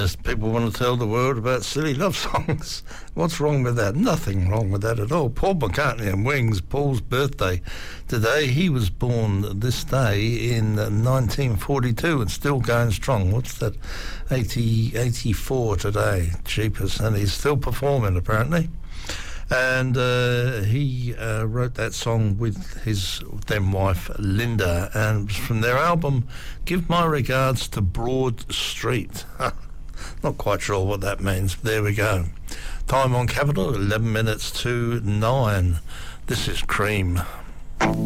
people want to tell the world about silly love songs. What's wrong with that? Nothing wrong with that at all. Paul McCartney and Wings, Paul's birthday today. He was born this day in 1942 and still going strong. What's that? 84 today. Jeepers. And he's still performing, apparently. And he wrote that song with his then wife Linda, and it was from their album Give My Regards to Broad Street. Not quite sure what that means, but there we go. Time on Capital, 11 minutes to 9. This is Cream.